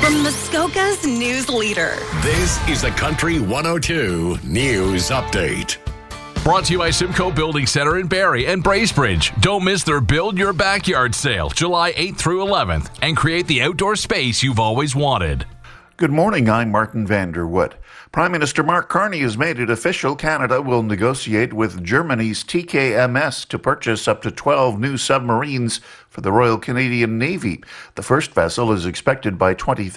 From Muskoka's news leader. This is the Country 102 News Update. Brought to you by Simcoe Building Center in Barrie and Bracebridge. Don't miss their Build Your Backyard sale, July 8th through 11th, and create the outdoor space you've always wanted. Good morning, I'm Martin Vanderwood. Prime Minister Mark Carney has made it official Canada will negotiate with Germany's TKMS to purchase up to 12 new submarines for the Royal Canadian Navy. The first vessel is expected by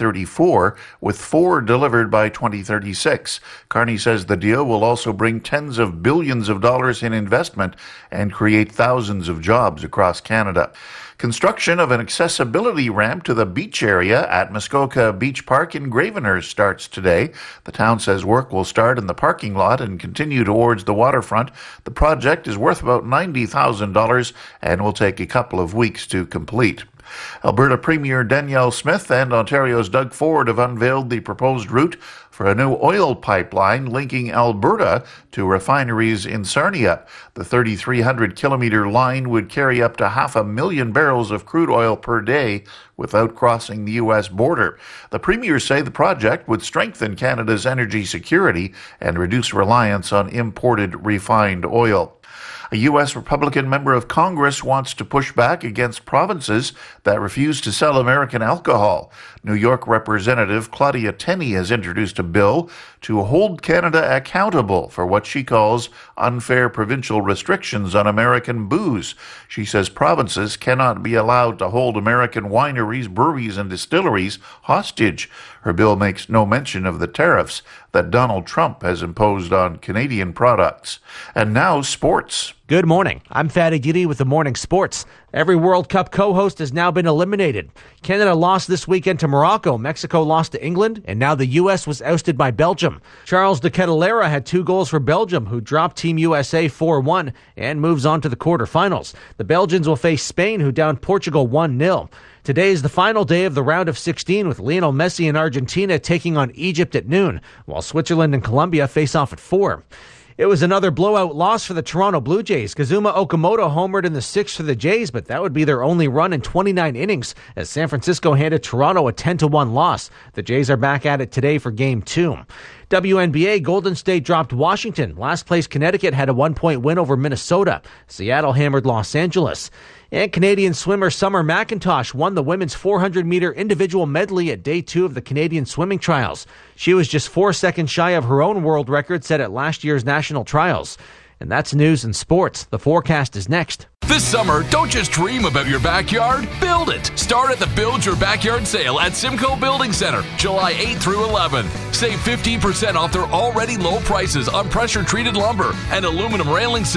2034, with 4 delivered by 2036. Carney says the deal will also bring tens of billions of dollars in investment and create thousands of jobs across Canada. Construction of an accessibility ramp to the beach area at Muskoka Beach Park in Gravenhurst starts today. The town says work will start in the parking lot and continue towards the waterfront. The project is worth about $90,000 and will take a couple of weeks to complete. Alberta Premier Danielle Smith and Ontario's Doug Ford have unveiled the proposed route for a new oil pipeline linking Alberta to refineries in Sarnia. The 3,300-kilometer line would carry up to 500,000 barrels of crude oil per day without crossing the U.S. border. The premiers say the project would strengthen Canada's energy security and reduce reliance on imported refined oil. A U.S. Republican member of Congress wants to push back against provinces that refuse to sell American alcohol. New York Representative Claudia Tenney has introduced a bill to hold Canada accountable for what she calls unfair provincial restrictions on American booze. She says provinces cannot be allowed to hold American wineries, breweries, and distilleries hostage. Her bill makes no mention of the tariffs that Donald Trump has imposed on Canadian products. And now, sports. Good morning. I'm Fatty Giddy with the Morning Sports. Every World Cup co-host has now been eliminated. Canada lost this weekend to Morocco, Mexico lost to England, and now the U.S. was ousted by Belgium. Charles de Ketelaere had 2 goals for Belgium, who dropped Team USA 4-1 and moves on to the quarterfinals. The Belgians will face Spain, who downed Portugal 1-0. Today is the final day of the round of 16, with Lionel Messi and Argentina taking on Egypt at noon, while Switzerland and Colombia face off at 4. It was another blowout loss for the Toronto Blue Jays. Kazuma Okamoto homered in the 6th for the Jays, but that would be their only run in 29 innings as San Francisco handed Toronto a 10-1 loss. The Jays are back at it today for Game 2. WNBA, Golden State dropped Washington. Last place Connecticut had a 1-point win over Minnesota. Seattle hammered Los Angeles. And Canadian swimmer Summer McIntosh won the women's 400-meter individual medley at Day 2 of the Canadian Swimming Trials. She was just 4 seconds shy of her own world record set at last year's national trials. And that's news and sports. The forecast is next. This summer, don't just dream about your backyard, build it. Start at the Build Your Backyard sale at Simcoe Building Center, July 8th through 11th. Save 15% off their already low prices on pressure-treated lumber and aluminum railing systems.